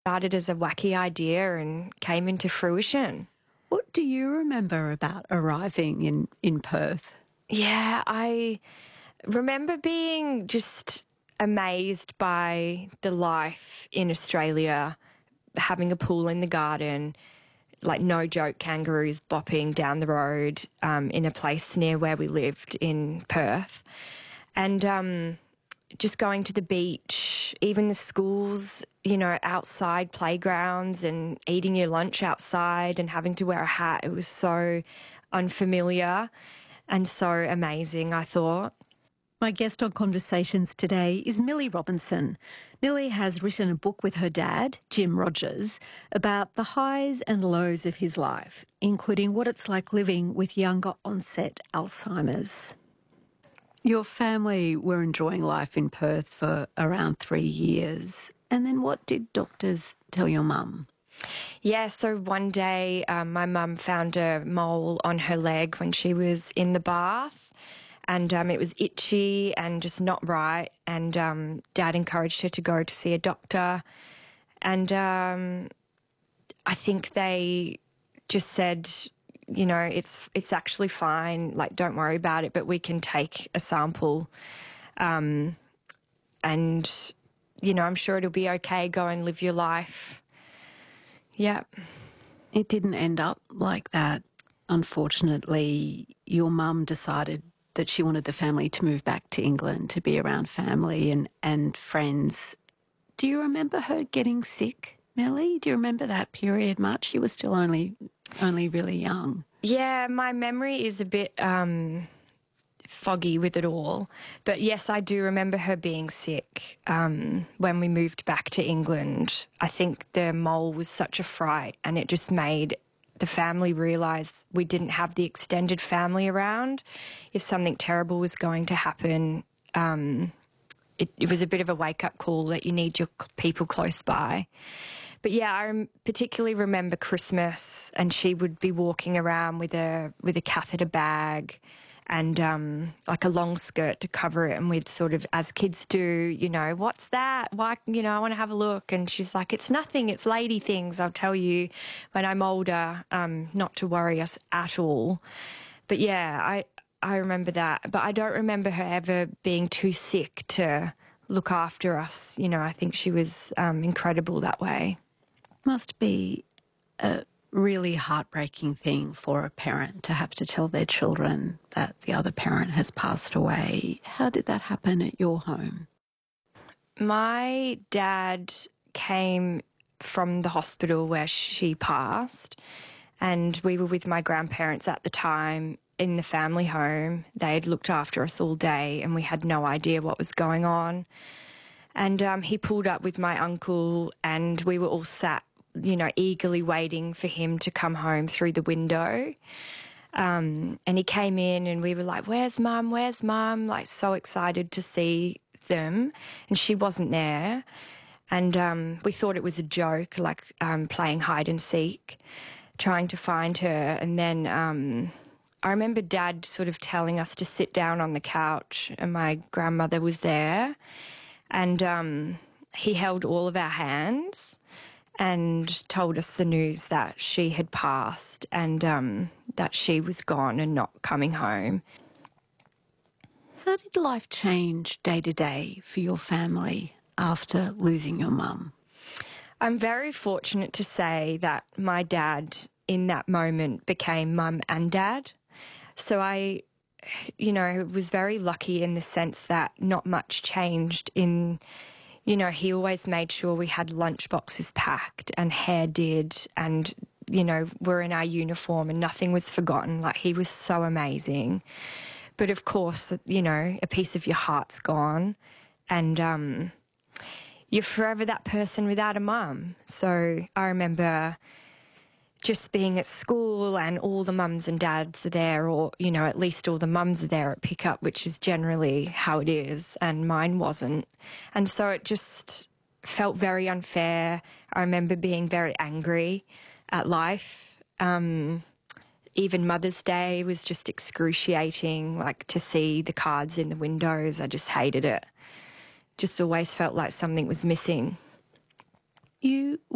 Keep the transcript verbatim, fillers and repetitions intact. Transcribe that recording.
Started as a wacky idea and came into fruition. What do you remember about arriving in, in Perth? Yeah, I remember being just amazed by the life in Australia, having a pool in the garden, like no joke, kangaroos bopping down the road um, in a place near where we lived in Perth. And um, just going to the beach, even the schools, you know, outside playgrounds and eating your lunch outside and having to wear a hat. It was so unfamiliar and so amazing, I thought. My guest on Conversations today is Millie Robinson. Millie has written a book with her dad, Jim Rogers, about the highs and lows of his life, including what it's like living with younger onset Alzheimer's. Your family were enjoying life in Perth for around three years. And then what did doctors tell your mum? Yeah, so one day um, my mum found a mole on her leg when she was in the bath. And um, it was itchy and just not right. And um, Dad encouraged her to go to see a doctor. And um, I think they just said, you know, it's it's actually fine. Like, don't worry about it, but we can take a sample. Um, and, you know, I'm sure it'll be okay. Go and live your life. Yeah. It didn't end up like that. Unfortunately, your mum decided that she wanted the family to move back to England to be around family and, and friends. Do you remember her getting sick, Millie? Do you remember that period much? You were still only only really young. Yeah, my memory is a bit um, foggy with it all. But yes, I do remember her being sick um, when we moved back to England. I think the mole was such a fright, and it just made the family realised we didn't have the extended family around. If something terrible was going to happen, um, it, it was a bit of a wake-up call that you need your people close by. But yeah, I rem- particularly remember Christmas, and she would be walking around with a with a catheter bag and um, like a long skirt to cover it, and we'd sort of, as kids do, you know, what's that? Why, you know, I want to have a look. And she's like, it's nothing, it's lady things. I'll tell you when I'm older, um, not to worry us at all. But yeah, I I remember that. But I don't remember her ever being too sick to look after us. You know, I think she was um, incredible that way. Must be a really heartbreaking thing for a parent to have to tell their children that the other parent has passed away. How did that happen at your home? My dad came from the hospital where she passed, and we were with my grandparents at the time in the family home. They had looked after us all day, and we had no idea what was going on. And um, he pulled up with my uncle, and we were all sat, you know, eagerly waiting for him to come home through the window. Um, and he came in, and we were like, where's Mum, where's Mum? Like, so excited to see them. And she wasn't there. And um, we thought it was a joke, like um, playing hide and seek, trying to find her. And then um, I remember Dad sort of telling us to sit down on the couch, and my grandmother was there. And um, he held all of our hands and told us the news that she had passed, and um, that she was gone and not coming home. How did life change day to day for your family after losing your mum? I'm very fortunate to say that my dad in that moment became mum and dad. So I, you know, was very lucky in the sense that not much changed in, you know, he always made sure we had lunch boxes packed and hair did, and, you know, we're in our uniform and nothing was forgotten. Like, he was so amazing. But of course, you know, a piece of your heart's gone, and um, you're forever that person without a mum. So I remember just being at school and all the mums and dads are there, or, you know, at least all the mums are there at pickup, which is generally how it is, and mine wasn't. And so it just felt very unfair. I remember being very angry at life. Um, even Mother's Day was just excruciating, like to see the cards in the windows. I just hated it. Just always felt like something was missing. You